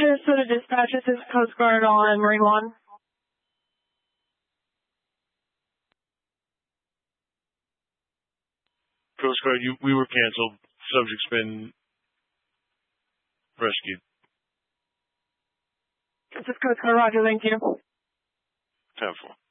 Minnesota Dispatch, this is Coast Guard on Marine One. Coast Guard, we were canceled. Subject's been rescued. This is Coast Guard, Roger, thank you. 10-4.